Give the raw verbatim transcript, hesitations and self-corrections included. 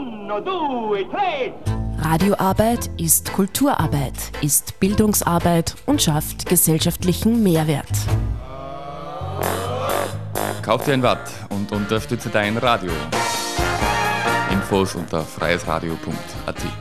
Uno, due, tre. Radioarbeit ist Kulturarbeit, ist Bildungsarbeit und schafft gesellschaftlichen Mehrwert. Kauf dir ein Watt und unterstütze dein Radio. Infos unter freies radio punkt a t.